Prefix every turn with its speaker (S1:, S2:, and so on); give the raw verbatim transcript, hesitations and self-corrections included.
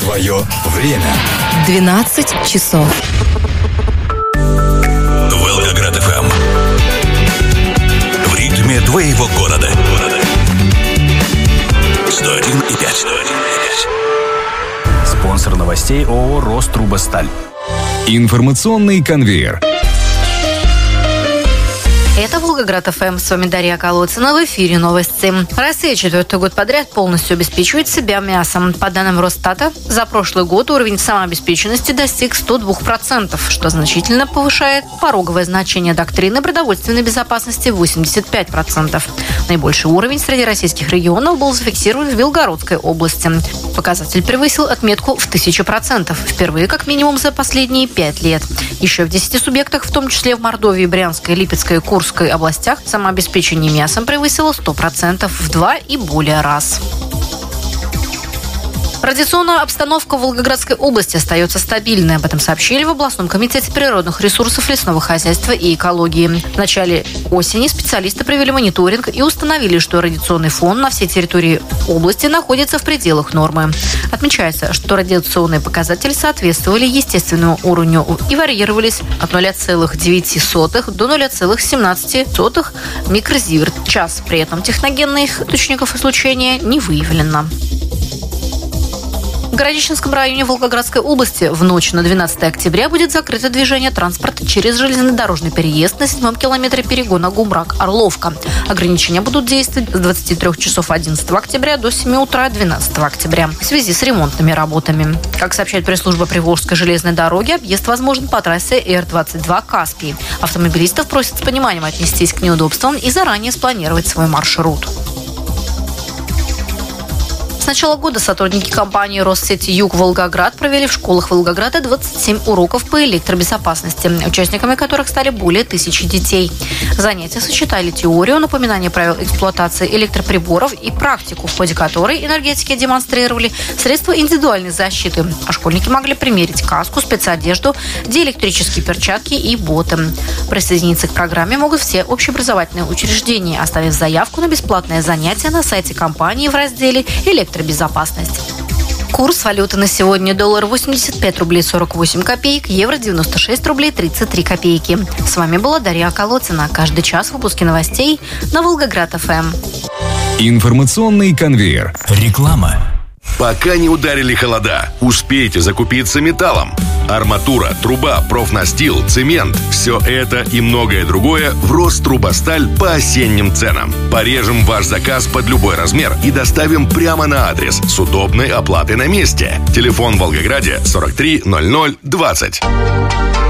S1: Твое время.
S2: двенадцать часов.
S3: Волгоград эф эм. В ритме твоего города. сто один и пять.
S4: Спонсор новостей ООО «Рострубосталь».
S1: Информационный конвейер.
S5: Это Волгоград эф эм. С вами Дарья Колодцина. В эфире новости. Россия четвертый год подряд полностью обеспечивает себя мясом. По данным Росстата, за прошлый год уровень самообеспеченности достиг сто два процента, что значительно повышает пороговое значение доктрины продовольственной безопасности восемьдесят пять процентов. Наибольший уровень среди российских регионов был зафиксирован в Белгородской области. Показатель превысил отметку в тысячу процентов. Впервые как минимум за последние пять лет. Еще в десяти субъектах, в том числе в Мордовии, Брянской, Липецкой и Курской областях, самообеспечение мясом превысило сто процентов в два и более раз. Традиционная обстановка в Волгоградской области остается стабильной. Об этом сообщили в областном комитете природных ресурсов, лесного хозяйства и экологии. В начале осени специалисты провели мониторинг и установили, что радиационный фон на всей территории области находится в пределах нормы. Отмечается, что радиационные показатели соответствовали естественному уровню и варьировались от ноль целых девять десятых до ноль целых семнадцать сотых микрозиверт в час. При этом техногенных источников излучения не выявлено. В Городищенском районе Волгоградской области в ночь на двенадцатое октября будет закрыто движение транспорта через железнодорожный переезд на седьмом километре перегона Гумрак-Орловка. Ограничения будут действовать с двадцати трёх часов одиннадцатого октября до семи утра двенадцатого октября в связи с ремонтными работами. Как сообщает пресс-служба Приволжской железной дороги, объезд возможен по трассе Р двадцать два «Каспий». Автомобилистов просят с пониманием отнестись к неудобствам и заранее спланировать свой маршрут. С начала года сотрудники компании «Россети Юг-Волгоград» провели в школах Волгограда двадцать семь уроков по электробезопасности, участниками которых стали более тысячи детей. Занятия сочетали теорию, напоминание правил эксплуатации электроприборов и практику, в ходе которой энергетики демонстрировали средства индивидуальной защиты, а школьники могли примерить каску, спецодежду, диэлектрические перчатки и боты. Присоединиться к программе могут все общеобразовательные учреждения, оставив заявку на бесплатное занятие на сайте компании в разделе «Электробезопасность». Безопасность. Курс валюты на сегодня: доллар восемьдесят пять рублей сорок восемь копеек, евро девяносто шесть рублей тридцать три копейки. С вами была Дарья Колодцина. Каждый час выпуски новостей на Волгоград эф эм.
S1: Информационный конвейер.
S4: Реклама.
S3: Пока не ударили холода, успейте закупиться металлом. Арматура, труба, профнастил, цемент – все это и многое другое в Рострубосталь по осенним ценам. Порежем ваш заказ под любой размер и доставим прямо на адрес с удобной оплатой на месте. Телефон в Волгограде сорок три ноль ноль двадцать.